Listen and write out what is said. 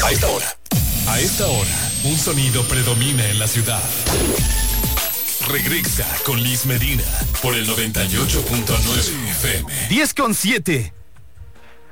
A esta hora, un sonido predomina en la ciudad. Regresa con Liz Medina por el 98.9 FM. 10:07.